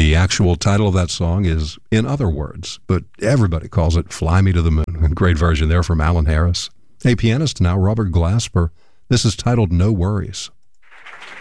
The actual title of that song is In Other Words, but everybody calls it Fly Me to the Moon. A great version there from Alan Harris. Hey, pianist now, Robert Glasper. This is titled No Worries.